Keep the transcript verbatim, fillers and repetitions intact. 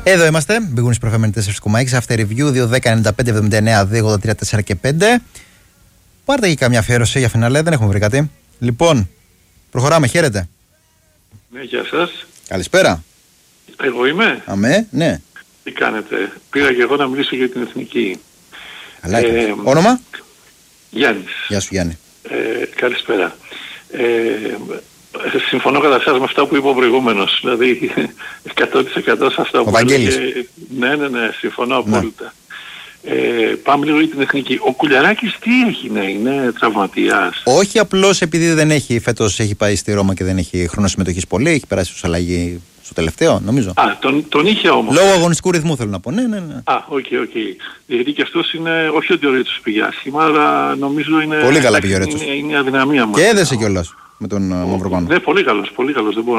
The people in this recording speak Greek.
Εδώ είμαστε. Μπήγουν στις προφέμενοι τέσσερα κόμμα έξι. After review δύο δέκα ενενήντα πέντε εβδομήντα εννέα δύο ογδόντα τρία τέσσερα και πέντε. Πάρτε και καμιά αφιέρωση για φινάλε, δεν έχουμε βρει κάτι. Λοιπόν, προχωράμε. Χαίρετε. Ναι, γεια σας. Καλησπέρα. Εγώ είμαι. Αμέ, ναι. Τι κάνετε? Πήρα και εγώ να μιλήσω για την εθνική. Καλά, ε, όνομα? Γιάννης. Γεια σου, Γιάννη. Ε, καλησπέρα. Ε, συμφωνώ κατά σας με αυτά που είπε ο προηγούμενος. Δηλαδή, εκατό τοις εκατό σε αυτά ο που Βαγγέλης. έλεγε. Ναι, ναι, ναι, συμφωνώ απόλυτα. Ναι. Ε, πάμε λίγο για την εθνική. Ο Κουλιαράκης τι έχει να είναι τραυματίας? Όχι απλώς επειδή δεν έχει, φέτος έχει πάει στη Ρώμα και δεν έχει χρόνο συμμετοχής πολύ, έχει περάσει ως αλλαγή στο τελευταίο, νομίζω. Α, τον, τον είχε όμως. Λόγω αγωνιστικού ρυθμού θέλω να πω, ναι, ναι, ναι. Α, οκ, okay, οκ. Okay. Γιατί και αυτός είναι, όχι ότι ο Ρέτσος πήγε άσχημα, αλλά νομίζω είναι... Πολύ καλά πήγε ο Ρέτσος. Είναι, είναι η αδυναμία μας. Και έδεσε κιόλας με τον Μαυροπάνο. Ναι, πολύ καλός, πολύ καλός, δεν μπορώ